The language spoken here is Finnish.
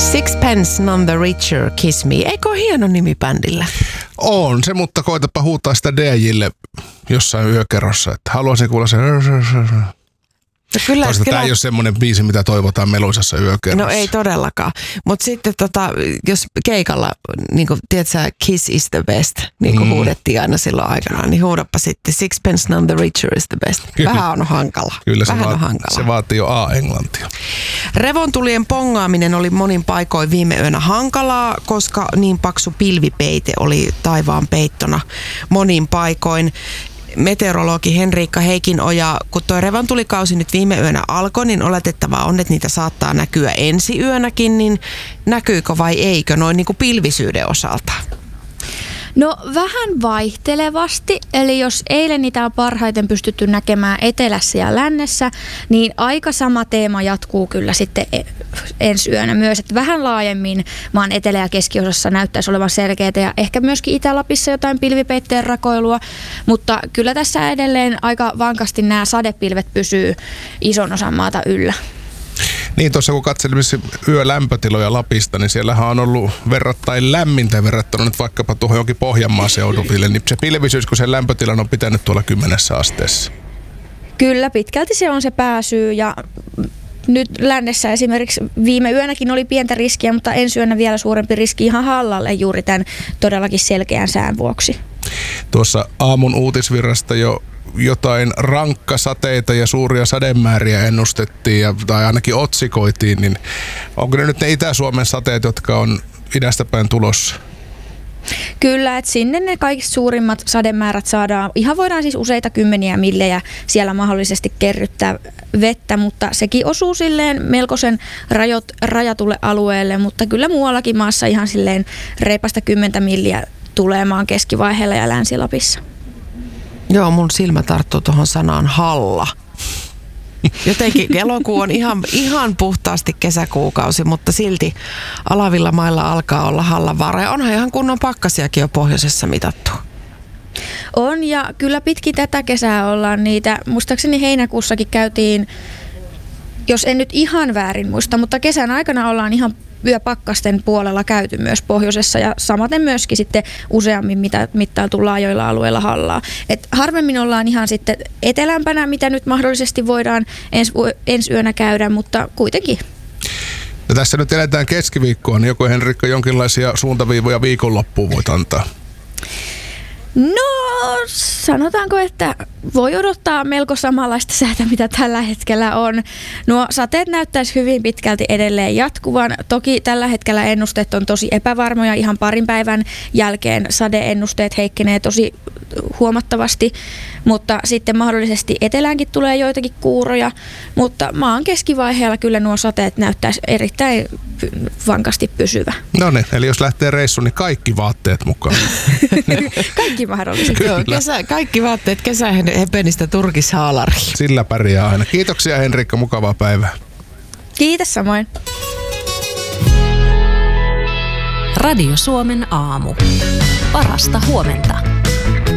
Sixpence None the Richer, Kiss Me. Eikö ole hieno nimi bändillä? On se, mutta koitapa huutaa sitä DJille jossain yökerrossa, että haluaisin kuulla sen. Kyllä, tämä ei ole semmoinen biisi, mitä toivotaan meluisassa yökerrossa. No ei todellakaan. Mutta sitten jos keikalla, niin kuin tiedätkö, Kiss is the best, niin kuin huudettiin aina silloin aikanaan, niin huudappa sitten Sixpence None the Richer is the best. Kyllä. Vähän on hankala. Kyllä se vaatii jo A-englantia. Revontulien pongaaminen oli monin paikoin viime yönä hankalaa, koska niin paksu pilvipeite oli taivaan peittona monin paikoin. Meteorologi Henriikka Heikinoja, kun tuo revontulikausi nyt viime yönä alkoi, niin oletettavaa on, että niitä saattaa näkyä ensi yönäkin, niin näkyykö vai eikö noin niin kuin pilvisyyden osalta? No vähän vaihtelevasti, eli jos eilen niitä on parhaiten pystytty näkemään etelässä ja lännessä, niin aika sama teema jatkuu kyllä sitten ensi yönä myös, että vähän laajemmin maan etelä- ja keskiosassa näyttäisi olevan selkeitä ja ehkä myöskin Itä-Lapissa jotain pilvipeitteen rakoilua, mutta kyllä tässä edelleen aika vankasti nämä sadepilvet pysyy ison osan maata yllä. Niin tuossa kun katselin yölämpötiloja Lapista, niin siellähän on ollut verrattain lämmintä verrattuna nyt vaikkapa tuohon jonkin Pohjanmaan seuduville, niin se pilvisyys, kun sen lämpötilan on pitänyt tuolla 10 asteessa. Kyllä, pitkälti se on se pääsyy ja nyt lännessä esimerkiksi viime yönäkin oli pientä riskiä, mutta ensi yönä vielä suurempi riski ihan Hallalle juuri tämän todellakin selkeän sään vuoksi. Tuossa aamun uutisvirrasta jo jotain rankkasateita ja suuria sademääriä ennustettiin tai ainakin otsikoitiin, niin onko ne nyt ne Itä-Suomen sateet, jotka on idästä päin tulossa? Kyllä, että sinne ne kaikista suurimmat sademäärät saadaan. Ihan voidaan siis useita kymmeniä millejä siellä mahdollisesti kerryttää vettä, mutta sekin osuu silleen melkoisen rajatulle alueelle, mutta kyllä muuallakin maassa ihan silleen reipasta 10 milliä tulee maan keskivaiheella ja Länsi-Lapissa. Joo, mun silmä tarttuu tuohon sanaan halla. Jotenkin elokuu on ihan puhtaasti kesäkuukausi, mutta silti alavilla mailla alkaa olla hallavaara. Ja onhan ihan kunnon pakkasiakin jo pohjoisessa mitattu. On ja kyllä pitkin tätä kesää ollaan niitä. Muistaakseni heinäkuussakin käytiin, jos en nyt ihan väärin muista, mutta kesän aikana ollaan ihan yöpakkasten puolella käyty myös pohjoisessa ja samaten myöskin sitten useammin mittailtu laajoilla alueilla hallaa. Et harvemmin ollaan ihan sitten etelämpänä, mitä nyt mahdollisesti voidaan ensi yönä käydä, mutta kuitenkin. Ja tässä nyt eletään keskiviikkoa, niin joku Henrikka jonkinlaisia suuntaviivoja viikonloppuun voit antaa? No, sanotaanko, että voi odottaa melko samanlaista säätä, mitä tällä hetkellä on. Nuo sateet näyttäisi hyvin pitkälti edelleen jatkuvan. Toki tällä hetkellä ennusteet on tosi epävarmoja. Ihan parin päivän jälkeen sadeennusteet heikkenee tosi huomattavasti, mutta sitten mahdollisesti eteläänkin tulee joitakin kuuroja, mutta maan keskivaiheella kyllä nuo sateet näyttäisi erittäin vankasti pysyvä. No niin, eli jos lähtee reissuun, niin kaikki vaatteet mukaan. Kaikki mahdolliset. Joo, kaikki vaatteet kesähepenistä turkishaalariin. Sillä pärjää aina. Kiitoksia Henrikka, mukavaa päivää. Kiitos samoin. Radio Suomen aamu. Parasta huomenta.